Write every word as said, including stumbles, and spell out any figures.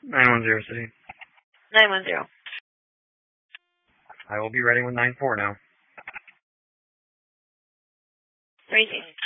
nine one zero City. nine one zero. I will be ready with nine four now. Raising.